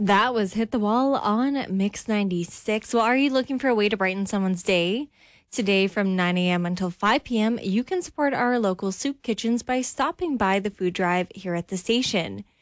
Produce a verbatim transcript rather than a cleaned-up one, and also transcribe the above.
That was Hit the Wall on Mix ninety-six. Well, are you looking for a way to brighten someone's day? Today from nine a.m. until five p.m., you can support our local soup kitchens by stopping by the food drive here at the station.